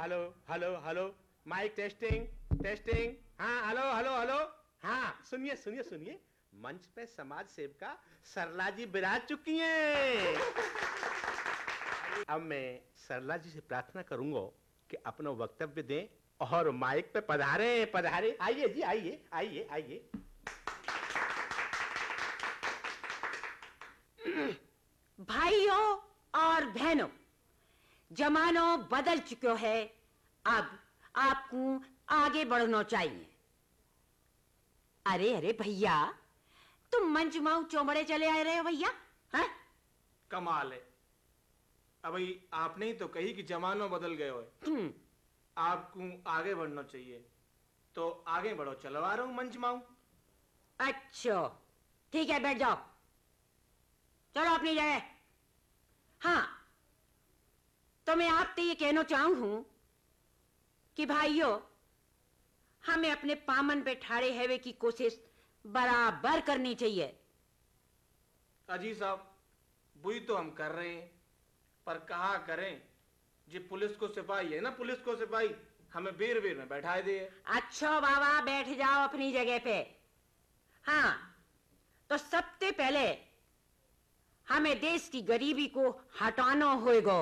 Hello hello hello, mic testing testing. हाँ hello hello hello. हाँ सुनिए सुनिए सुनिए, मंच पे समाज सेविका सरला जी विराज चुकी हैं। अब मैं सरला जी से प्रार्थना करूंगा कि अपना वक्तव्य दें और माइक पे पधारे पधारे। आइए जी, आइए आइए आइए। भाइयों और बहनों, जमानो बदल चुको है। अब आपको आगे बढ़ना चाहिए। अरे अरे भैया, तुम मंच माऊ चौमड़े चले आए रहे हो भैया? हैं? कमाल है। अभी आपने ही तो कही कि जमानो बदल गए हो, आपको आगे बढ़ना चाहिए, तो आगे बढ़ो। चलवा रहा हूं मंच माऊ। अच्छा ठीक है, बैठ जाओ, चलो अपनी जगह। हाँ, तो मैं आपसे ये कहना चाहूं हूं कि भाइयों, हमें अपने पामन पे ठाड़े हैवे की कोशिश बराबर करनी चाहिए। अजी साहब, बुई तो हम कर रहे हैं, पर कहा करें, जी पुलिस को सिपाही है ना, पुलिस को सिपाही हमें बेर बेर में बैठाए दे। अच्छा बाबा, बैठ जाओ अपनी जगह पे। हाँ, तो सबसे पहले हमें देश की गरीबी को हटाना होगा।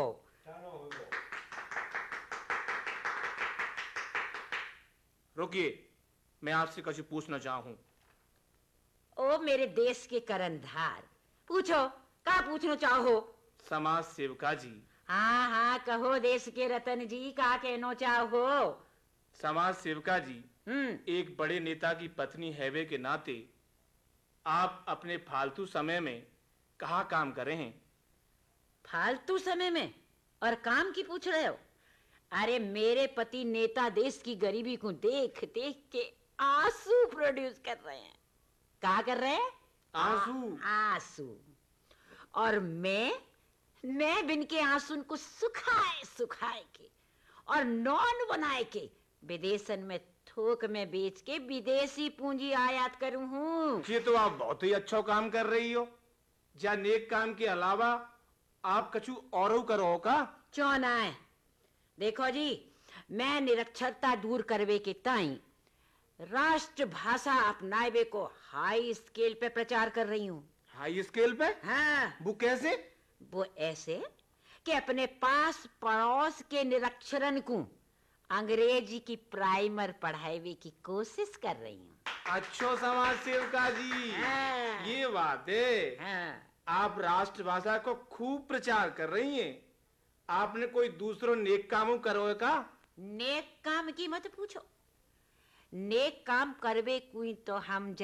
रुकिए, मैं आपसे कुछ पूछना चाहूं। ओ मेरे देश के करनधार, पूछो, क्या पूछना चाहो? समाज सेविका जी। हाँ हाँ कहो देश के रतन जी, क्या कहना चाहो? समाज सेविका जी, एक बड़े नेता की पत्नी हैवे के नाते आप अपने फालतू समय में कहाँ काम कर रहे हैं? फालतू समय में और काम की पूछ रहे हो? अरे मेरे पति नेता देश की गरीबी को देख देख के आंसू प्रोड्यूस कर रहे हैं। क्या कर रहे हैं? आंसू। आंसू। और मैं बिन के आंसू को सुखाए सुखाए के और नॉन बनाए के विदेशन में थोक में बेच के विदेशी पूंजी आयात करूं हूं। ये तो आप बहुत ही अच्छा काम कर रही हो। या नेक काम के अलावा आप कछु और करो का? चौना है। देखो जी, मैं निरक्षरता दूर करवे के ताई राष्ट्र भाषा अपनावे को हाई स्केल पे प्रचार कर रही हूँ। हाई स्केल पे? हाँ, वो कैसे? वो ऐसे कि अपने पास पड़ोस के निरक्षरन को अंग्रेजी की प्राइमर पढ़ावे की कोशिश कर रही हूँ। अच्छो समाज सेविका जी, हाँ। ये बात है। हाँ। आप राष्ट्रभाषा को खूब प्रचार कर रही हैं। आपने कोई दूसरो नेक कामों करो का? नेक काम की मत पूछो। नेक काम करवे कोई तो हम